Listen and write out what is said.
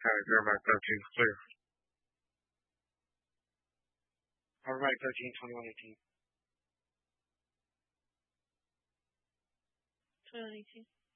right, Jeremiah 13 is clear. Jeremiah 13, 21, 18. 2018.